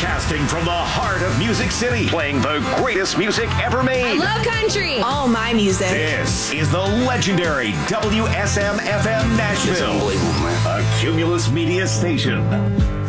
Broadcasting from the heart of Music City, playing the greatest music ever made. I love country. All my music. This is the legendary WSM-FM Nashville. It's unbelievable, man. A Cumulus Media station.